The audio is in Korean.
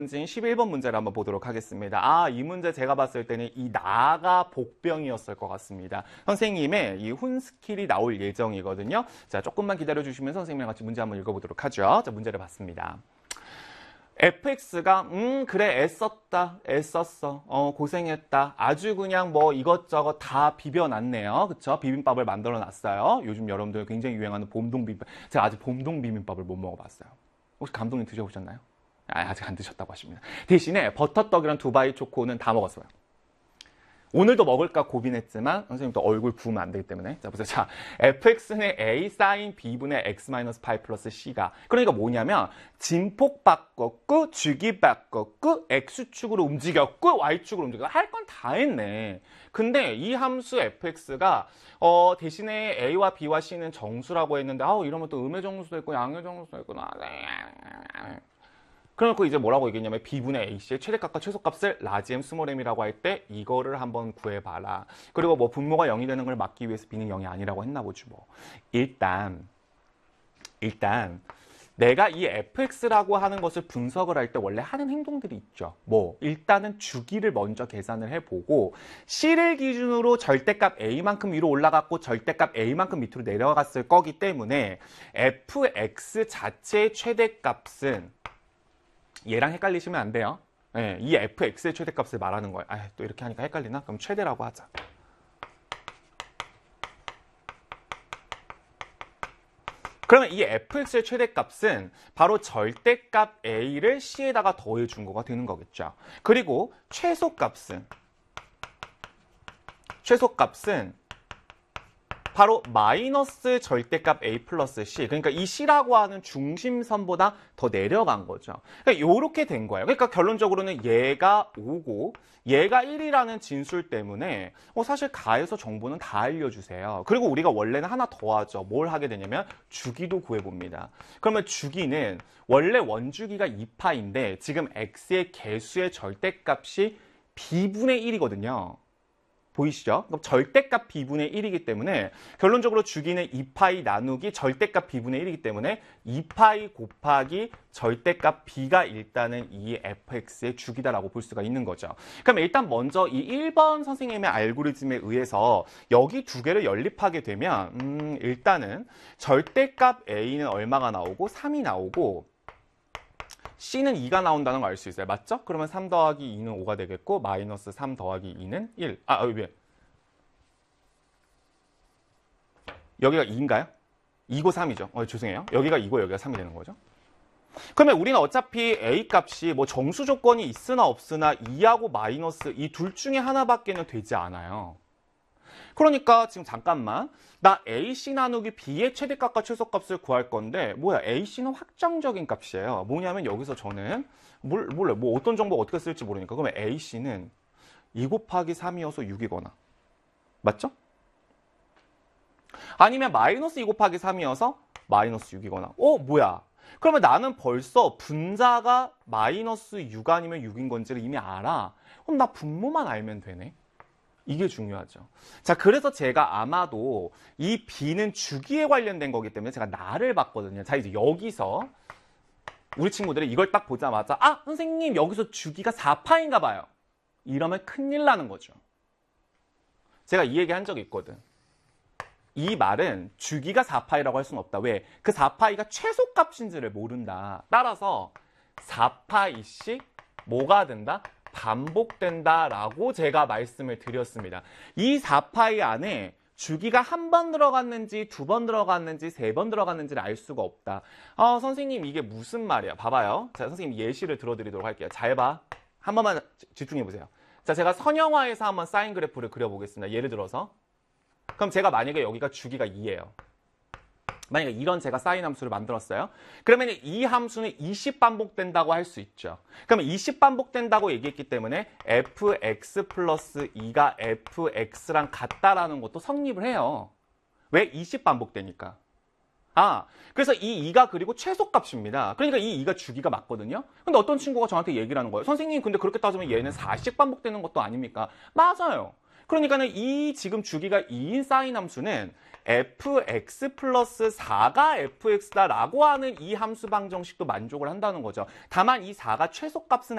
문제인 11번 문제를 한번 보도록 하겠습니다. 이 문제 제가 봤을 때는 이 나가 복병이었을 것 같습니다. 선생님의 이 훈스킬이 나올 예정이거든요. 자, 조금만 기다려주시면 선생님이랑 같이 문제 한번 읽어보도록 하죠. 자, 문제를 봤습니다. fx가 그래 애썼어 고생했다 아주 그냥 뭐 이것저것 다 비벼놨네요. 그쵸? 비빔밥을 만들어 놨어요. 요즘 여러분들 굉장히 유행하는 봄동 비빔밥. 제가 아직 봄동 비빔밥을 못 먹어봤어요. 혹시 감독님 드셔보셨나요? 아직 안 드셨다고 하십니다. 대신에 버터떡이랑 두바이 초코는 다 먹었어요. 오늘도 먹을까 고민했지만 선생님 또 얼굴 부으면 안 되기 때문에 자 보세요. 자, fx는 a sin b분의 x-파이 플러스 c가 그러니까 뭐냐면 진폭 바꿨고 주기 바꿨고 x축으로 움직였고 y축으로 움직였고 할 건 다 했네. 근데 이 함수 fx가 대신에 a와 b와 c는 정수라고 했는데 이러면 또 음의 정수도 있고 양의 정수도 있고 그래놓고 이제 뭐라고 얘기했냐면 b분의 ac의 최대값과 최소값을 라지 m 스몰 m이라고 할 때 이거를 한번 구해봐라. 그리고 뭐 분모가 0이 되는 걸 막기 위해서 b는 0이 아니라고 했나 보지 뭐. 일단 내가 이 fx라고 하는 것을 분석을 할 때 원래 하는 행동들이 있죠. 뭐 일단은 주기를 먼저 계산을 해보고 c를 기준으로 절대값 a만큼 위로 올라갔고 절대값 a만큼 밑으로 내려갔을 거기 때문에 fx 자체의 최대값은 얘랑 헷갈리시면 안 돼요. 네, 이 fx의 최대값을 말하는 거예요. 또 이렇게 하니까 헷갈리나? 그럼 최대라고 하자. 그러면 이 fx의 최대값은 바로 절대값 a를 c에다가 더해준 거가 되는 거겠죠. 그리고 최소값은 바로 마이너스 절대값 a 플러스 c. 그러니까 이 c라고 하는 중심선보다 더 내려간 거죠. 그러니까 이렇게 된 거예요. 그러니까 결론적으로는 얘가 5고 얘가 1이라는 진술 때문에 사실 가에서 정보는 다 알려주세요. 그리고 우리가 원래는 하나 더 하죠. 뭘 하게 되냐면 주기도 구해봅니다. 그러면 주기는 원래 원주기가 2파인데 지금 x의 개수의 절대값이 b분의 1이거든요. 보이시죠? 그럼 절대값 b분의 1이기 때문에 결론적으로 주기는 2파이 나누기 절대값 b분의 1이기 때문에 2파이 곱하기 절대값 b가 일단은 이 fx의 주기다라고 볼 수가 있는 거죠. 그럼 일단 먼저 이 1번 선생님의 알고리즘에 의해서 여기 두 개를 연립하게 되면 일단은 절대값 a는 얼마가 나오고 3이 나오고 c는 2가 나온다는 걸 알 수 있어요. 맞죠? 그러면 3 더하기 2는 5가 되겠고 마이너스 3 더하기 2는 1. 여기가 2인가요? 2고 3이죠. 죄송해요. 여기가 2고 여기가 3이 되는 거죠. 그러면 우리는 어차피 a 값이 뭐 정수 조건이 있으나 없으나 2하고 마이너스 이 둘 중에 하나밖에는 되지 않아요. 그러니까 지금 잠깐만 나 AC 나누기 B의 최대값과 최소값을 구할 건데 뭐야 AC는 확정적인 값이에요. 뭐냐면 여기서 저는 몰라요. 뭐 어떤 정보가 어떻게 쓸지 모르니까 그러면 AC는 2 곱하기 3이어서 6이거나 맞죠? 아니면 마이너스 2 곱하기 3이어서 마이너스 6이거나 뭐야 그러면 나는 벌써 분자가 마이너스 6 아니면 6인 건지를 이미 알아. 그럼 나 분모만 알면 되네. 이게 중요하죠. 자, 그래서 제가 아마도 이 B는 주기에 관련된 거기 때문에 제가 나를 봤거든요. 자, 이제 여기서 우리 친구들이 이걸 딱 보자마자 선생님 여기서 주기가 4파인가 봐요. 이러면 큰일 나는 거죠. 제가 이 얘기 한 적이 있거든. 이 말은 주기가 4파이라고 할 수는 없다. 왜? 그 4파이가 최소값인지를 모른다. 따라서 4파이씩 뭐가 된다? 반복된다라고 제가 말씀을 드렸습니다. 이 4파이 안에 주기가 한 번 들어갔는지 두 번 들어갔는지 세 번 들어갔는지를 알 수가 없다. 선생님 이게 무슨 말이야? 봐봐요. 자, 선생님 예시를 들어드리도록 할게요. 잘 봐. 한 번만 집중해 보세요. 자, 제가 선형화해서 한번 사인 그래프를 그려보겠습니다. 예를 들어서 그럼 제가 만약에 여기가 주기가 2예요. 만약에 이런 제가 사인 함수를 만들었어요. 그러면 이 함수는 20반복된다고 할 수 있죠. 그러면 20반복된다고 얘기했기 때문에 fx 플러스 2가 fx랑 같다라는 것도 성립을 해요. 왜? 20반복되니까. 그래서 이 2가 그리고 최소값입니다. 그러니까 이 2가 주기가 맞거든요. 근데 어떤 친구가 저한테 얘기를 하는 거예요. 선생님 근데 그렇게 따지면 얘는 40 반복되는 것도 아닙니까? 맞아요. 그러니까는 이 지금 주기가 2인 사인 함수는 fx 플러스 4가 fx다라고 하는 이 함수 방정식도 만족을 한다는 거죠. 다만 이 4가 최소값은